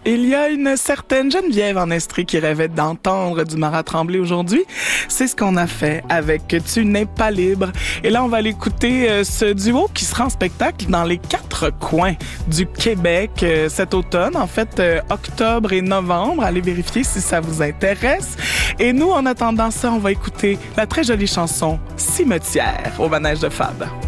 Il y a une certaine Geneviève en Estrie qui rêvait d'entendre du Marat Tremblay aujourd'hui. C'est ce qu'on a fait avec Tu n'es pas libre. Et là, on va aller écouter ce duo qui sera en spectacle dans les 4 coins du Québec cet automne. En fait, octobre et novembre. Allez vérifier si ça vous intéresse. Et nous, en attendant ça, on va écouter la très jolie chanson Cimetière au manège de Fab.